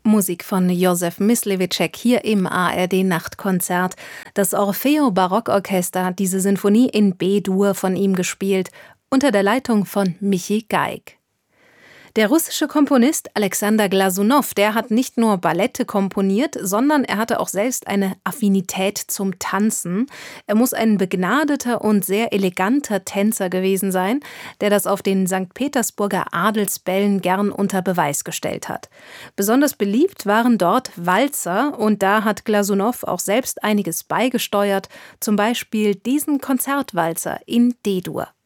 Musik von Josef Mysliveček hier im ARD-Nachtkonzert. Das Orfeo Barockorchester hat diese Sinfonie in B-Dur von ihm gespielt, unter der Leitung von Michi Geig. Der russische Komponist Alexander Glasunow, der hat nicht nur Ballette komponiert, sondern er hatte auch selbst eine Affinität zum Tanzen. Er muss ein begnadeter und sehr eleganter Tänzer gewesen sein, der das auf den St. Petersburger Adelsbällen gern unter Beweis gestellt hat. Besonders beliebt waren dort Walzer und da hat Glasunow auch selbst einiges beigesteuert, zum Beispiel diesen Konzertwalzer in D-Dur.